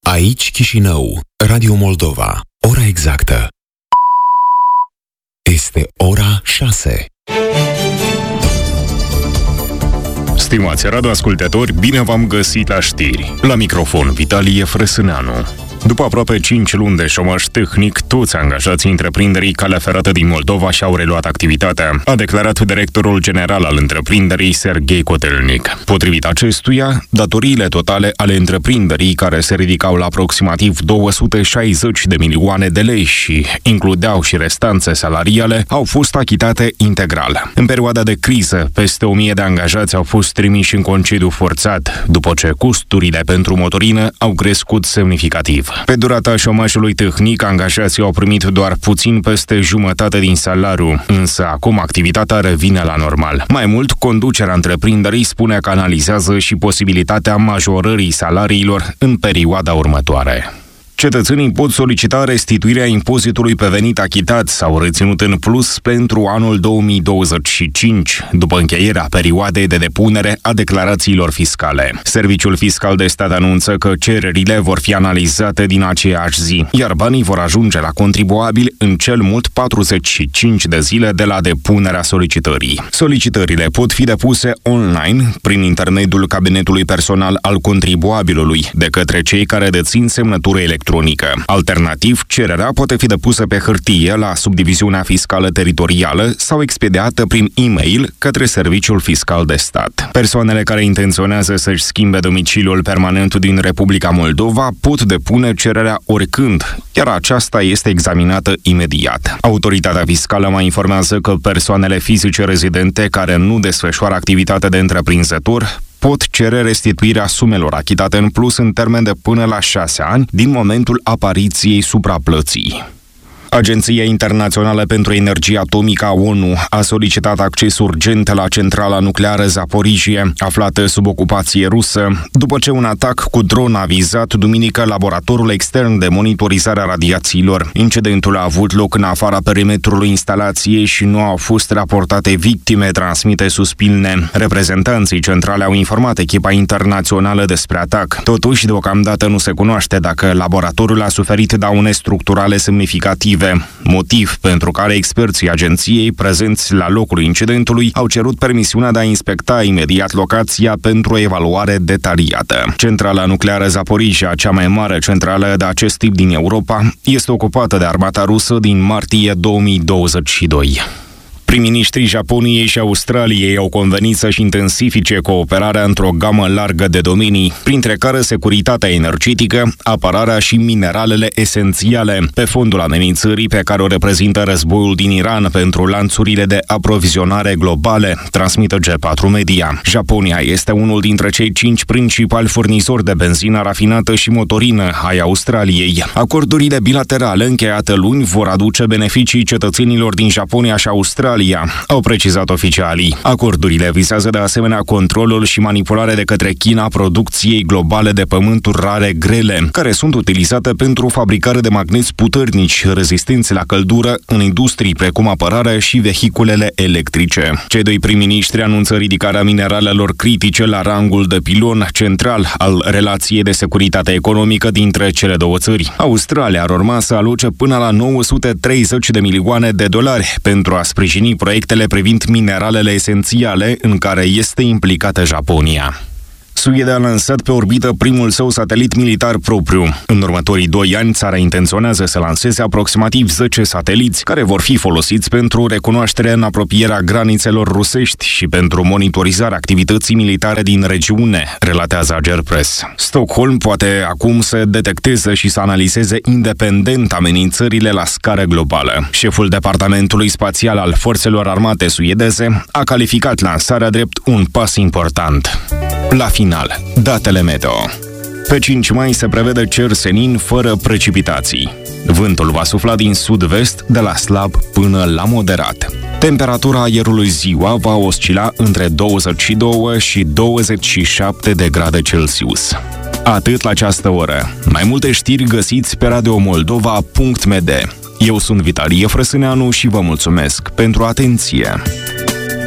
Aici Chișinău, Radio Moldova. Ora exactă este ora 6. Stimați radioascultători, bine v-am găsit la știri. La microfon, Vitalie Frăsâneanu. După aproape 5 luni de șomaj tehnic, toți angajații întreprinderii Calea Ferată din Moldova și-au reluat activitatea, a declarat directorul general al întreprinderii, Serghei Cotelnic. Potrivit acestuia, datoriile totale ale întreprinderii, care se ridicau la aproximativ 260 de milioane de lei și includeau și restanțe salariale, au fost achitate integral. În perioada de criză, peste 1000 de angajați au fost trimiși în concediu forțat, după ce costurile pentru motorină au crescut semnificativ. Pe durata șomajului tehnic, angajații au primit doar puțin peste jumătate din salariu, însă acum activitatea revine la normal. Mai mult, conducerea întreprinderii spune că analizează și posibilitatea majorării salariilor în perioada următoare. Cetățenii pot solicita restituirea impozitului pe venit achitat sau reținut în plus pentru anul 2025, după încheierea perioadei de depunere a declarațiilor fiscale. Serviciul Fiscal de Stat anunță că cererile vor fi analizate din aceeași zi, iar banii vor ajunge la contribuabil în cel mult 45 de zile de la depunerea solicitării. Solicitările pot fi depuse online, prin intermediul cabinetului personal al contribuabilului, de către cei care dețin semnătură electronică. Alternativ, cererea poate fi depusă pe hârtie la subdiviziunea fiscală teritorială sau expediată prin e-mail către Serviciul Fiscal de Stat. Persoanele care intenționează să-și schimbe domiciliul permanent din Republica Moldova pot depune cererea oricând, iar aceasta este examinată imediat. Autoritatea fiscală mai informează că persoanele fizice rezidente care nu desfășoară activitate de întreprinzător pot cere restituirea sumelor achitate în plus în termen de până la 6 ani din momentul apariției supraplății. Agenția Internațională pentru Energie Atomică a ONU a solicitat acces urgent la centrala nucleară Zaporijie, aflată sub ocupație rusă, după ce un atac cu dron a vizat duminică laboratorul extern de monitorizare a radiațiilor. Incidentul a avut loc în afara perimetrului instalației și nu au fost raportate victime, transmite Suspilne. Reprezentanții centrale au informat echipa internațională despre atac. Totuși, deocamdată nu se cunoaște dacă laboratorul a suferit daune structurale semnificative, motiv pentru care experții agenției prezenți la locul incidentului au cerut permisiunea de a inspecta imediat locația pentru o evaluare detaliată. Centrala nucleară Zaporijia, cea mai mare centrală de acest tip din Europa, este ocupată de armata rusă din martie 2022. Prim-ministrii Japoniei și Australiei au convenit să-și intensifice cooperarea într-o gamă largă de domenii, printre care securitatea energetică, apărarea și mineralele esențiale, pe fondul amenințării pe care o reprezintă războiul din Iran pentru lanțurile de aprovizionare globale, transmită G4 Media. Japonia este unul dintre cei 5 principali furnizori de benzină rafinată și motorină ai Australiei. Acordurile bilaterale încheiate luni vor aduce beneficii cetățenilor din Japonia și Australia, au precizat oficialii. Acordurile vizează de asemenea controlul și manipularea de către China producției globale de pământuri rare grele, care sunt utilizate pentru fabricare de magneți puternici rezistenți la căldură în industrii precum apărarea și vehiculele electrice. Cei doi prim-ministri anunță ridicarea mineralelor critice la rangul de pilon central al relației de securitate economică dintre cele două țări. Australia ar urma să aloce până la 930 de milioane de dolari pentru a sprijini proiectele privind mineralele esențiale în care este implicată Japonia. Suedia a lansat pe orbită primul său satelit militar propriu. În următorii 2 ani, țara intenționează să lanseze aproximativ 10 sateliți, care vor fi folosiți pentru recunoașterea în apropierea granițelor rusești și pentru monitorizarea activității militare din regiune, relatează Agerpress. Stockholm poate acum să detecteze și să analizeze independent amenințările la scară globală. Șeful Departamentului Spațial al Forțelor Armate suedeze a calificat lansarea drept un pas important. La final, datele meteo. Pe 5 mai se prevede cer senin fără precipitații. Vântul va sufla din sud-vest de la slab până la moderat. Temperatura aerului ziua va oscila între 22 și 27 de grade Celsius. Atât la această oră. Mai multe știri găsiți pe radiomoldova.md. Eu sunt Vitalie Frăsâneanu și vă mulțumesc pentru atenție.